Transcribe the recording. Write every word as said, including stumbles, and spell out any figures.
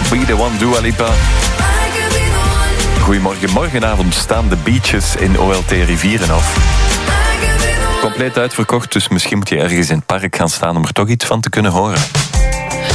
Be The One, Dua Lipa. Goedemorgen, morgenavond staan de beaches in O L T Rivierenhof. Compleet uitverkocht, dus misschien moet je ergens in het park gaan staan om er toch iets van te kunnen horen.